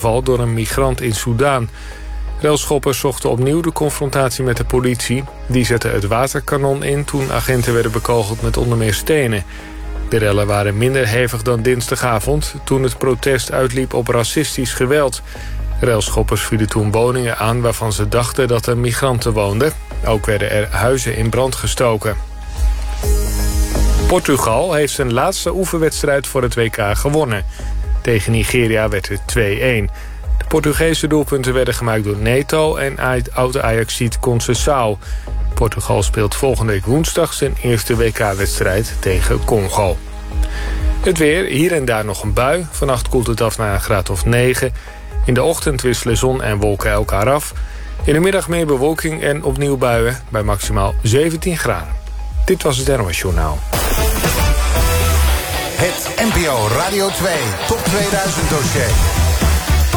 aanval door een migrant in Soedan. Railschoppers zochten opnieuw de confrontatie met de politie. Die zette het waterkanon in toen agenten werden bekogeld met onder meer stenen. De rellen waren minder hevig dan dinsdagavond, toen het protest uitliep op racistisch geweld. Railschoppers vielen toen woningen aan waarvan ze dachten dat er migranten woonden. Ook werden er huizen in brand gestoken. Portugal heeft zijn laatste oefenwedstrijd voor het WK gewonnen. Tegen Nigeria werd het 2-1. De Portugese doelpunten werden gemaakt door Neto en oud-Ajaxiet Conceição. Portugal speelt volgende week woensdag zijn eerste WK-wedstrijd tegen Congo. Het weer, hier en daar nog een bui. Vannacht koelt het af naar een graad of 9. In de ochtend wisselen zon en wolken elkaar af. In de middag meer bewolking en opnieuw buien bij maximaal 17 graden. Dit was het NOS Journaal. Het NPO Radio 2 Top 2000 dossier.